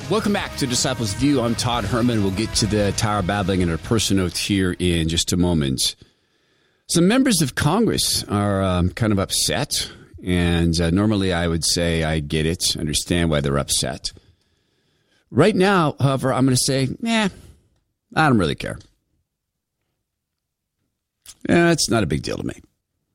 Welcome back to Disciples View. I'm Todd Herman. We'll get to the Tower Babbling and our person notes here in just a moment. Some members of Congress are kind of upset, and normally I would say I get it, understand why they're upset. Right now, however, I'm going to say, I don't really care. It's not a big deal to me.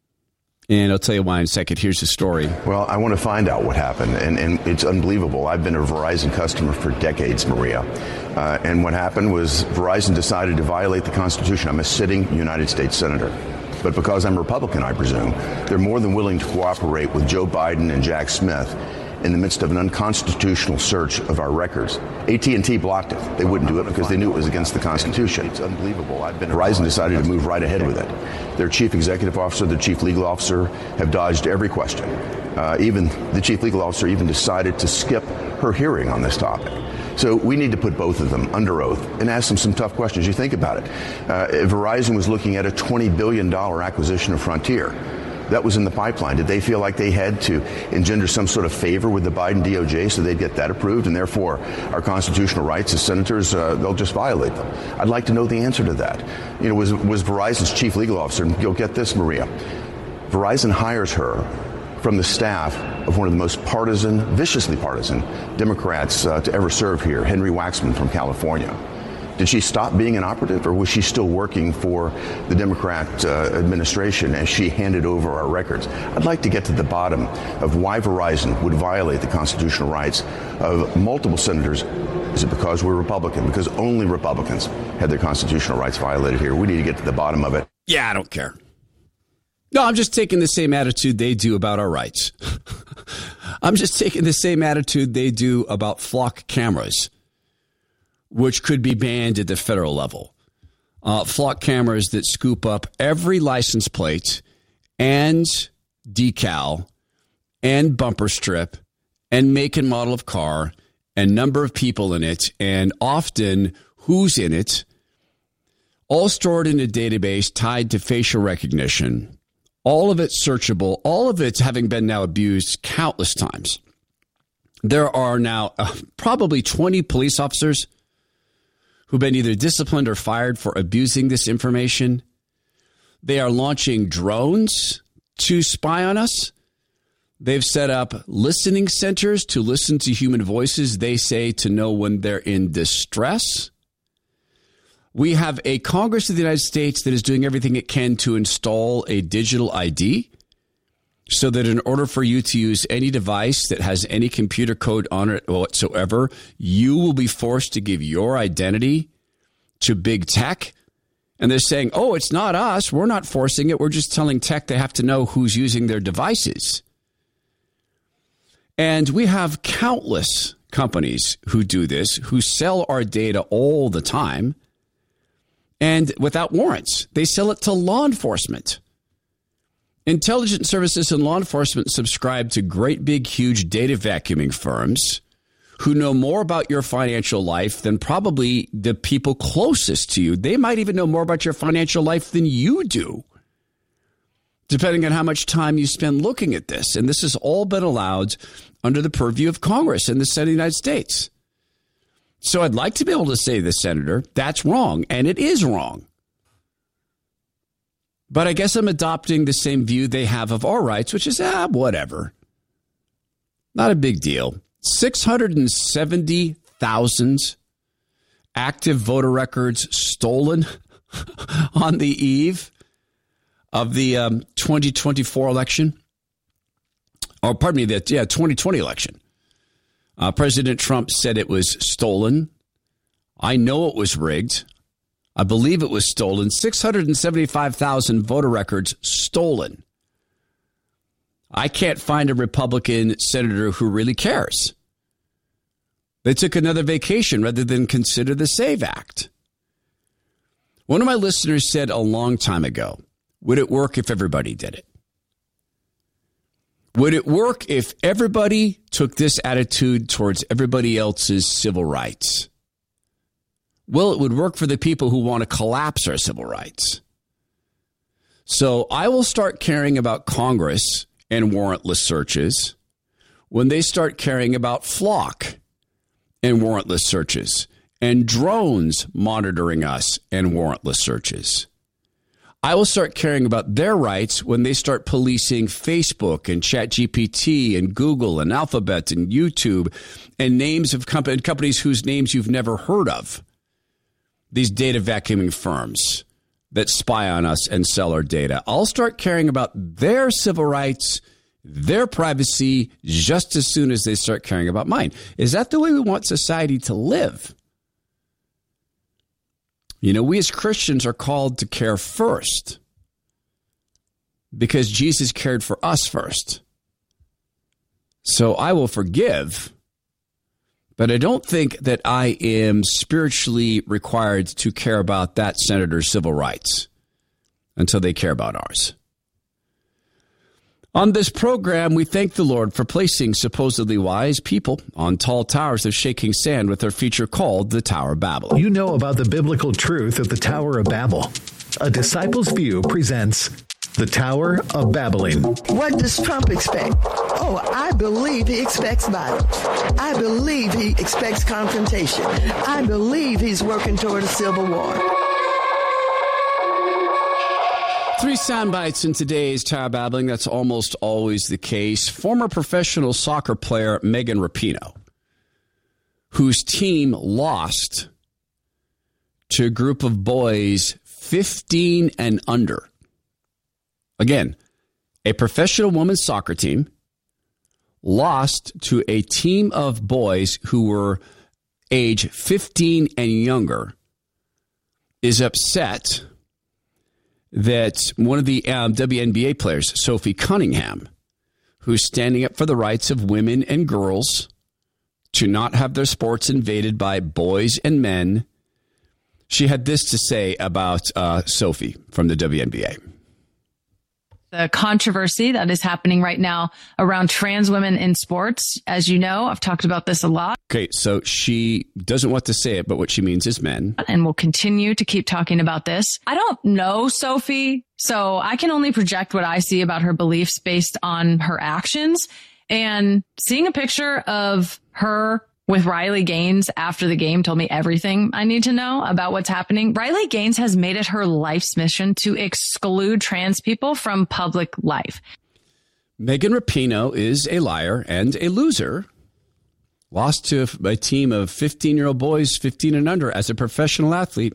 And I'll tell you why in a second. Here's the story. Well, I want to find out what happened, and it's unbelievable. I've been a Verizon customer for decades, Maria. And what happened was Verizon decided to violate the Constitution. I'm a sitting United States Senator. But because I'm Republican, I presume, they're more than willing to cooperate with Joe Biden and Jack Smith in the midst of an unconstitutional search of our records. AT&T blocked it. They wouldn't do it because they knew it was against the Constitution. It's unbelievable. Verizon decided to move right ahead with it. Their chief executive officer, their chief legal officer have dodged every question. Even the chief legal officer even decided to skip her hearing on this topic. So we need to put both of them under oath and ask them some tough questions. You think about it. Verizon was looking at a $20 billion acquisition of Frontier. That was in the pipeline. Did they feel like they had to engender some sort of favor with the Biden DOJ so they'd get that approved, and therefore our constitutional rights as senators, they'll just violate them? I'd like to know the answer to that. Was Verizon's chief legal officer, and you'll get this, Maria, Verizon hires her from the staff of one of the most partisan, viciously partisan Democrats to ever serve here, Henry Waxman from California. Did she stop being an operative, or was she still working for the Democrat administration as she handed over our records? I'd like to get to the bottom of why Verizon would violate the constitutional rights of multiple senators. Is it because we're Republican? Because only Republicans had their constitutional rights violated here. We need to get to the bottom of it. Yeah, I don't care. No, I'm just taking the same attitude they do about our rights. I'm just taking the same attitude they do about flock cameras, which could be banned at the federal level. Flock cameras that scoop up every license plate and decal and bumper strip and make and model of car and number of people in it and often who's in it, all stored in a database tied to facial recognition. All of it searchable, all of it's having been now abused countless times. There are now probably 20 police officers who've been either disciplined or fired for abusing this information. They are launching drones to spy on us. They've set up listening centers to listen to human voices, they say, to know when they're in distress. We have a Congress of the United States that is doing everything it can to install a digital ID so that in order for you to use any device that has any computer code on it whatsoever, you will be forced to give your identity to big tech. And they're saying, oh, it's not us. We're not forcing it. We're just telling tech they have to know who's using their devices. And we have countless companies who do this, who sell our data all the time and without warrants. They sell it to law enforcement. Intelligence services and law enforcement subscribe to great big, huge data vacuuming firms who know more about your financial life than probably the people closest to you. They might even know more about your financial life than you do, depending on how much time you spend looking at this. And this has all been allowed under the purview of Congress and the Senate of the United States. So I'd like to be able to say to the senator, that's wrong, and it is wrong. But I guess I'm adopting the same view they have of our rights, which is, whatever. Not a big deal. 670,000 active voter records stolen on the eve of the 2024 election. Or pardon me, the 2020 election. President Trump said it was stolen. I know it was rigged. I believe it was stolen. 675,000 voter records stolen. I can't find a Republican senator who really cares. They took another vacation rather than consider the SAVE Act. One of my listeners said a long time ago, would it work if everybody did it? Would it work if everybody took this attitude towards everybody else's civil rights? Well, it would work for the people who want to collapse our civil rights. So I will start caring about Congress and warrantless searches when they start caring about flock and warrantless searches, and drones monitoring us and warrantless searches. I will start caring about their rights when they start policing Facebook and ChatGPT and Google and Alphabet and YouTube and names of companies whose names you've never heard of. These data vacuuming firms that spy on us and sell our data. I'll start caring about their civil rights, their privacy, just as soon as they start caring about mine. Is that the way we want society to live? You know, we as Christians are called to care first because Jesus cared for us first. So I will forgive, but I don't think that I am spiritually required to care about that senator's civil rights until they care about ours. On this program, we thank the Lord for placing supposedly wise people on tall towers of shaking sand with their feature called the Tower of Babel. You know about the biblical truth of the Tower of Babel. A Disciple's View presents the Tower of Babbling. What does Trump expect? Oh, I believe he expects violence. I believe he expects confrontation. I believe he's working toward a civil war. 3 sound bites in today's Tower Babbling. That's almost always the case. Former professional soccer player Megan Rapinoe, whose team lost to a group of boys 15 and under. Again, a professional women's soccer team lost to a team of boys who were age 15 and younger, is upset that one of the WNBA players, Sophie Cunningham, who's standing up for the rights of women and girls to not have their sports invaded by boys and men, she had this to say about Sophie from the WNBA. The controversy that is happening right now around trans women in sports. As you know, I've talked about this a lot. Okay, so she doesn't want to say it, but what she means is men. And we'll continue to keep talking about this. I don't know Sophie, so I can only project what I see about her beliefs based on her actions. And seeing a picture of her with Riley Gaines after the game told me everything I need to know about what's happening. Riley Gaines has made it her life's mission to exclude trans people from public life. Megan Rapinoe is a liar and a loser. Lost to a team of 15-year-old boys, 15 and under, as a professional athlete.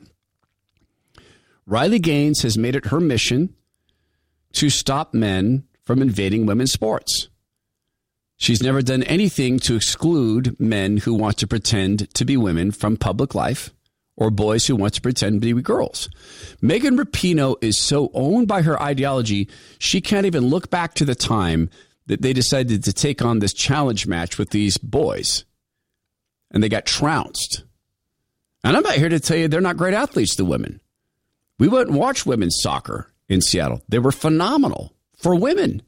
Riley Gaines has made it her mission to stop men from invading women's sports. She's never done anything to exclude men who want to pretend to be women from public life or boys who want to pretend to be girls. Megan Rapinoe is so owned by her ideology, she can't even look back to the time that they decided to take on this challenge match with these boys. And they got trounced. And I'm not here to tell you they're not great athletes, the women. We went and watched women's soccer in Seattle. They were phenomenal for women.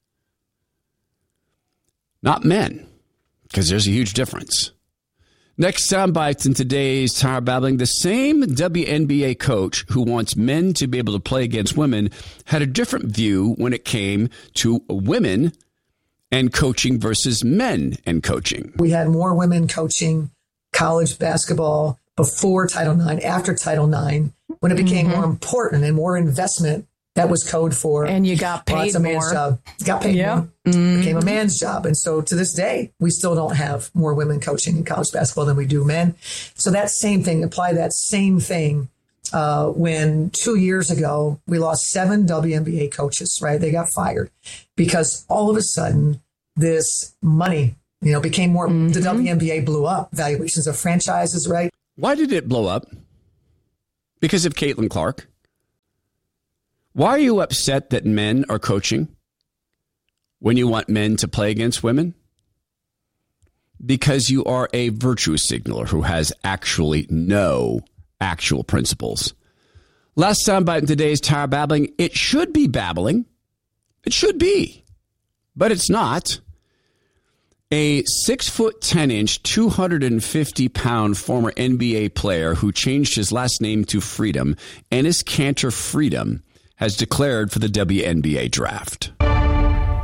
Not men, because there's a huge difference. Next soundbite in today's Tower Babbling. The same WNBA coach who wants men to be able to play against women had a different view when it came to women and coaching versus men and coaching. We had more women coaching college basketball before Title IX, after Title IX, when it became more important and more investment. That was code for. And you got paid it's a man's more. job. You got paid more. It became a man's job. And so to this day, we still don't have more women coaching in college basketball than we do men. So that same thing, apply that same thing when 2 years ago, we lost 7 WNBA coaches, right? They got fired because all of a sudden this money, became more, the WNBA blew up, valuations of franchises, right? Why did it blow up? Because of Caitlin Clark. Why are you upset that men are coaching when you want men to play against women? Because you are a virtue signaler who has actually no actual principles. Last soundbite in today's Tower Babbling. It should be babbling. It should be, but it's not. A 6'10", 250-pound former NBA player who changed his last name to Freedom, Enes Kanter Freedom, has declared for the WNBA draft.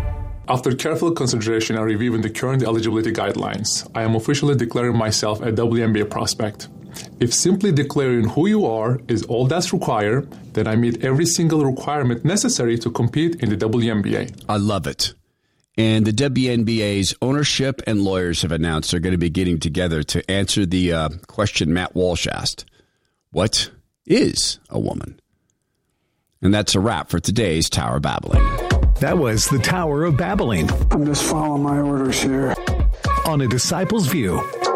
After careful consideration and reviewing the current eligibility guidelines, I am officially declaring myself a WNBA prospect. If simply declaring who you are is all that's required, then I meet every single requirement necessary to compete in the WNBA. I love it. And the WNBA's ownership and lawyers have announced they're going to be getting together to answer the question Matt Walsh asked. What is a woman? And that's a wrap for today's Tower of Babbling. That was the Tower of Babbling. I'm just following my orders here. On A Disciple's View.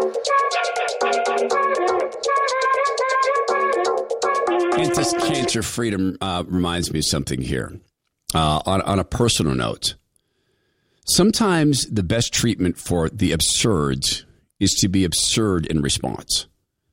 Anti-cancer freedom reminds me of something here. On a personal note, sometimes the best treatment for the absurd is to be absurd in response.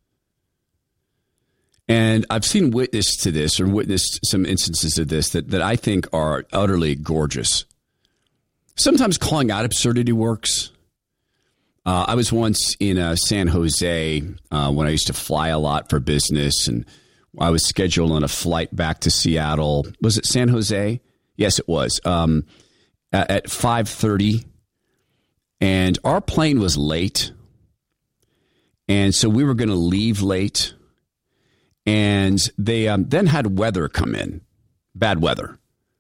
And I've seen witness to this or witnessed some instances of this that I think are utterly gorgeous. Sometimes calling out absurdity works. I was once in San Jose when I used to fly a lot for business, and I was scheduled on a flight back to Seattle. Was it San Jose? Yes, it was. At 5:30, and our plane was late, and so we were going to leave late. And they then had weather come in, bad weather.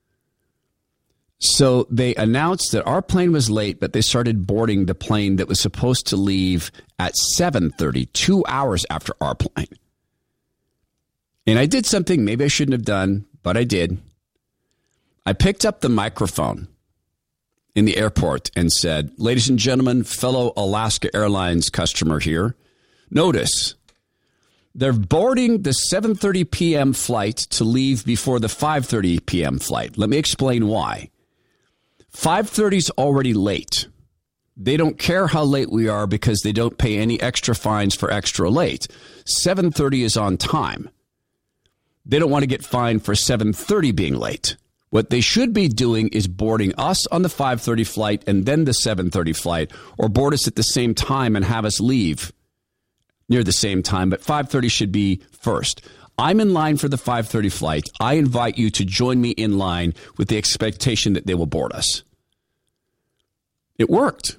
So they announced that our plane was late, but they started boarding the plane that was supposed to leave at 7:30, 2 hours after our plane. And I did something maybe I shouldn't have done, but I did. I picked up the microphone in the airport and said, "Ladies and gentlemen, fellow Alaska Airlines customer here, notice they're boarding the 7:30 p.m. flight to leave before the 5:30 p.m. flight. Let me explain why. 5:30 is already late. They don't care how late we are because they don't pay any extra fines for extra late. 7:30 is on time. They don't want to get fined for 7:30 being late. What they should be doing is boarding us on the 5:30 flight and then the 7:30 flight, or board us at the same time and have us leave near the same time, but 5:30 should be first. I'm in line for the 5:30 flight. I invite you to join me in line with the expectation that they will board us." It worked.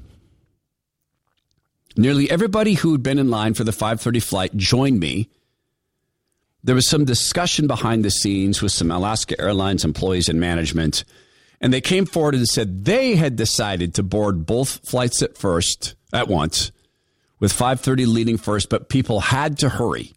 Nearly everybody who had been in line for the 5:30 flight joined me. There was some discussion behind the scenes with some Alaska Airlines employees and management, and they came forward and said they had decided to board both flights at once, with 5:30 leading first, but people had to hurry.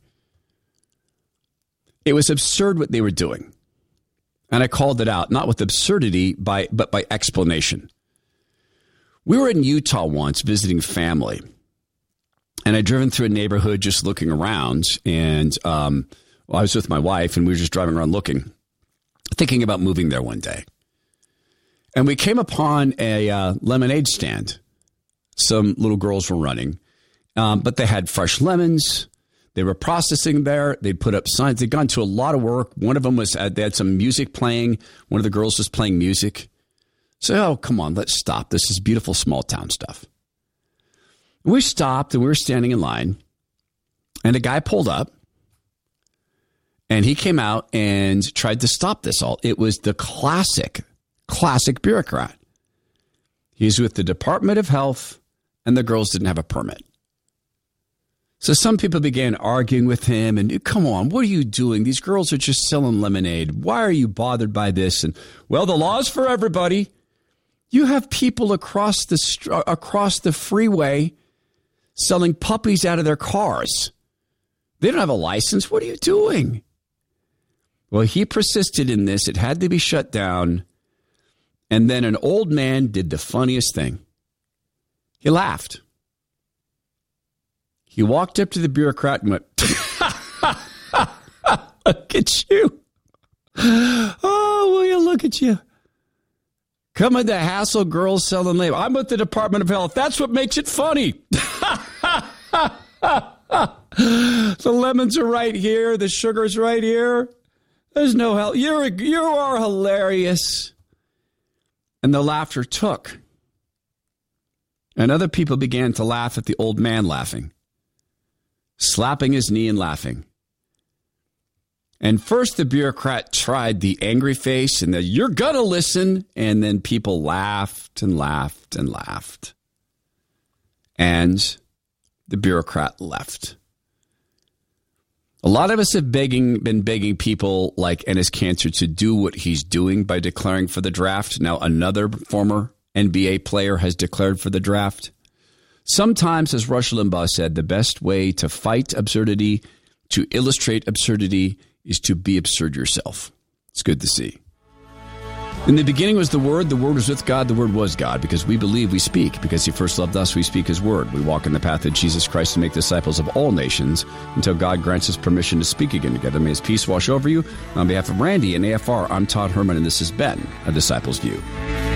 It was absurd what they were doing. And I called it out, not with absurdity, but by explanation. We were in Utah once visiting family, and I'd driven through a neighborhood just looking around, and I was with my wife, and we were just driving around looking, thinking about moving there one day. And we came upon a lemonade stand. Some little girls were running. But they had fresh lemons. They were processing there. They'd put up signs. They'd gone to a lot of work. One of them was, they had some music playing. One of the girls was playing music. So, oh, come on, let's stop. This is beautiful small town stuff. We stopped and we were standing in line. And a guy pulled up. And he came out and tried to stop this all. It was the classic bureaucrat. He's with the Department of Health, and the girls didn't have a permit. So some people began arguing with him and, come on, what are you doing? These girls are just selling lemonade. Why are you bothered by this? And, well, the law's for everybody. You have people across the freeway selling puppies out of their cars. They don't have a license. What are you doing? Well, he persisted in this. It had to be shut down. And then an old man did the funniest thing. He laughed. He walked up to the bureaucrat and went, "Look at you. Oh, will you look at you? Coming to hassle girls selling labor. I'm with the Department of Health. That's what makes it funny." The lemons are right here. The sugar's right here. There's no help. You are hilarious. And the laughter took. And other people began to laugh at the old man laughing, slapping his knee and laughing. And first the bureaucrat tried the angry face and the "you're gonna listen," and then people laughed and laughed and laughed. And the bureaucrat left. A lot of us have been begging people like Enes Kanter to do what he's doing by declaring for the draft. Now another former NBA player has declared for the draft. Sometimes, as Rush Limbaugh said, the best way to fight absurdity, to illustrate absurdity, is to be absurd yourself. It's good to see. In the beginning was the Word was with God, the Word was God. Because we believe, we speak. Because he first loved us, we speak his word. We walk in the path of Jesus Christ and make disciples of all nations until God grants us permission to speak again together. May his peace wash over you. On behalf of Randy and AFR, I'm Todd Herman, and this has been A Disciple's View.